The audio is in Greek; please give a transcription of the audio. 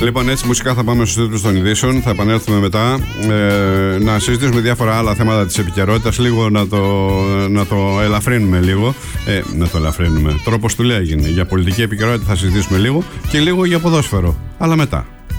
Λοιπόν, έτσι μουσικά θα πάμε στους τίτλους των ειδήσεων. Θα επανέλθουμε μετά να συζητήσουμε διάφορα άλλα θέματα της επικαιρότητας. Λίγο να το ελαφρύνουμε λίγο. Να το ελαφρύνουμε. Τρόπος του λέγει. Για πολιτική επικαιρότητα θα συζητήσουμε λίγο και λίγο για ποδόσφαιρο. Αλλά μετά.